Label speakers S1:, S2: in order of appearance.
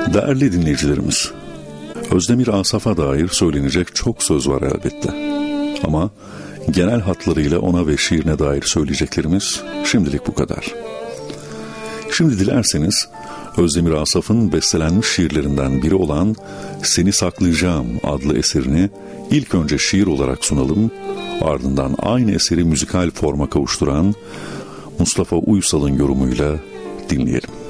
S1: Değerli dinleyicilerimiz, Özdemir Asaf'a dair söylenecek çok söz var elbette. Ama genel hatlarıyla ona ve şiirine dair söyleyeceklerimiz şimdilik bu kadar. Şimdi dilerseniz Özdemir Asaf'ın bestelenmiş şiirlerinden biri olan Seni Saklayacağım adlı eserini ilk önce şiir olarak sunalım, ardından aynı eseri müzikal forma kavuşturan Mustafa Uysal'ın yorumuyla dinleyelim.